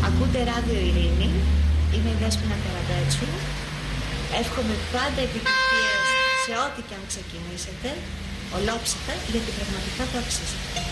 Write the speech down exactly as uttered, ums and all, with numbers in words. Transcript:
Ακούτε Ράδιο Ειρήνη. Είμαι η Δέσποινα Καραμπέτσου. Εύχομαι πάντα επιτυχίες σε ό,τι και αν ξεκινήσετε. Ολόψυχα, γιατί πραγματικά το αξίζετε.